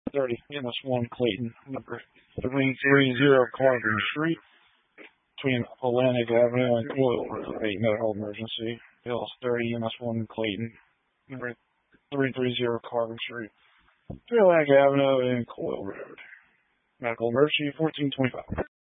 30 MS1 Clayton, number 330 Carter Street, between Atlantic Avenue and Coyle Road. 8 medical emergency. Bills 30 MS1 Clayton, number 330 Carter Street, between Atlantic Avenue and Coyle Road. Medical emergency 1425.